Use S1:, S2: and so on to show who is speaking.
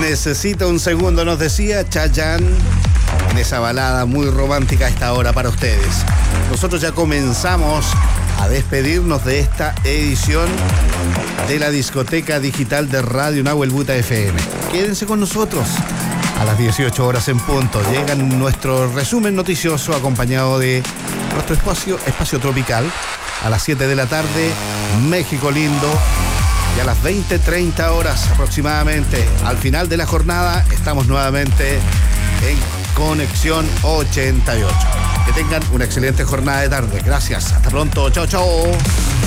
S1: Necesito un segundo, nos decía Chayanne en esa balada muy romántica a esta hora para ustedes. Nosotros ya comenzamos a despedirnos de esta edición de la discoteca digital de Radio Nahuel Buta FM. Quédense con nosotros. A las 18 horas en punto llega nuestro resumen noticioso acompañado de nuestro espacio tropical. A las 7 de la tarde, México lindo. Y a las 20:30 horas aproximadamente, al final de la jornada, estamos nuevamente en Conexión 88. Que tengan una excelente jornada de tarde. Gracias. Hasta pronto. Chao, chao.